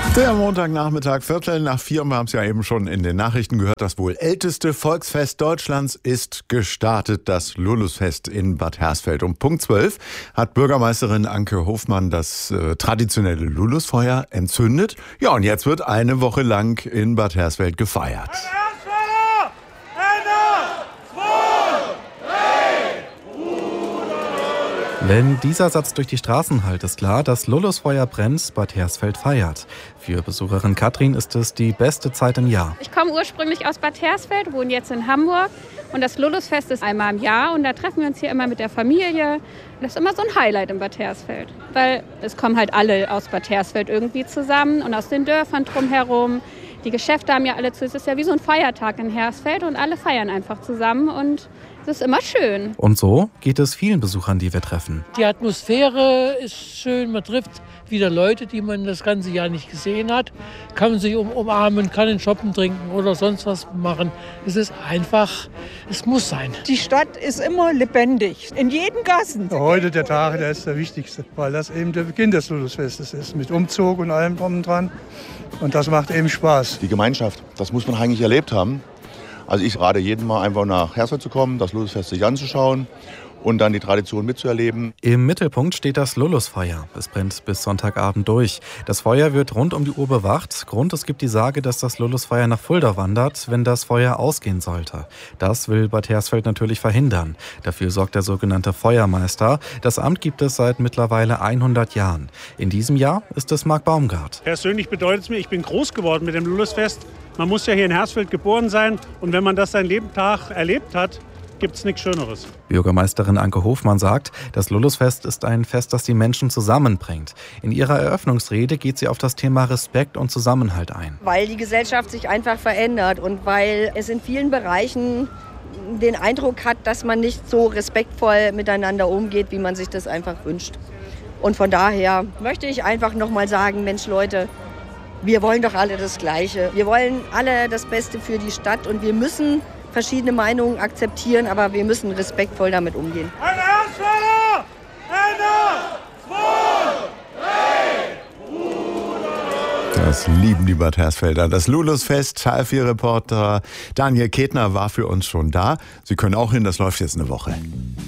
Der Montagnachmittag, 3:15. Wir haben es ja eben schon in den Nachrichten gehört. Das wohl älteste Volksfest Deutschlands ist gestartet, das Lulusfest in Bad Hersfeld. Um Punkt 12 hat Bürgermeisterin Anke Hofmann das traditionelle Lulusfeuer entzündet. Ja, und jetzt wird eine Woche lang in Bad Hersfeld gefeiert. Wenn dieser Satz durch die Straßen hallt, ist klar, das Lulusfeuer brennt, Bad Hersfeld feiert. Für Besucherin Katrin ist es die beste Zeit im Jahr. Ich komme ursprünglich aus Bad Hersfeld, wohne jetzt in Hamburg. Und das Lulusfest ist einmal im Jahr und da treffen wir uns hier immer mit der Familie. Das ist immer so ein Highlight in Bad Hersfeld, weil es kommen halt alle aus Bad Hersfeld irgendwie zusammen und aus den Dörfern drumherum. Die Geschäfte haben ja alle zu. Es ist ja wie so ein Feiertag in Hersfeld und alle feiern einfach zusammen und es ist immer schön. Und so geht es vielen Besuchern, die wir treffen. Die Atmosphäre ist schön, man trifft wieder Leute, die man das ganze Jahr nicht gesehen hat. Kann man sich umarmen, kann einen Shoppen trinken oder sonst was machen. Es ist einfach, es muss sein. Die Stadt ist immer lebendig, in jedem Gassen. Heute der Tag, der ist der wichtigste, weil das eben der Beginn des Lulusfestes ist, mit Umzug und allem drum und dran. Und das macht eben Spaß. Die Gemeinschaft, das muss man eigentlich erlebt haben. Also ich rate jedem mal einfach nach Hersfeld zu kommen, das Lulusfest sich anzuschauen und dann die Tradition mitzuerleben. Im Mittelpunkt steht das Lulusfeuer. Es brennt bis Sonntagabend durch. Das Feuer wird rund um die Uhr bewacht. Grund, es gibt die Sage, dass das Lulusfeuer nach Fulda wandert, wenn das Feuer ausgehen sollte. Das will Bad Hersfeld natürlich verhindern. Dafür sorgt der sogenannte Feuermeister. Das Amt gibt es seit mittlerweile 100 Jahren. In diesem Jahr ist es Marc Baumgart. Persönlich bedeutet es mir, ich bin groß geworden mit dem Lulusfest. Man muss ja hier in Hersfeld geboren sein und wenn man das sein Lebtag erlebt hat, gibt es nichts Schöneres. Bürgermeisterin Anke Hofmann sagt, das Lulusfest ist ein Fest, das die Menschen zusammenbringt. In ihrer Eröffnungsrede geht sie auf das Thema Respekt und Zusammenhalt ein. Weil die Gesellschaft sich einfach verändert und weil es in vielen Bereichen den Eindruck hat, dass man nicht so respektvoll miteinander umgeht, wie man sich das einfach wünscht. Und von daher möchte ich einfach noch mal sagen, Mensch Leute, wir wollen doch alle das Gleiche. Wir wollen alle das Beste für die Stadt und wir müssen verschiedene Meinungen akzeptieren, aber wir müssen respektvoll damit umgehen. Ein Hersfelder! Das lieben die Bad Hersfelder. Das Lulusfest, HF4-Reporter Daniel Ketner war für uns schon da. Sie können auch hin, das läuft jetzt eine Woche.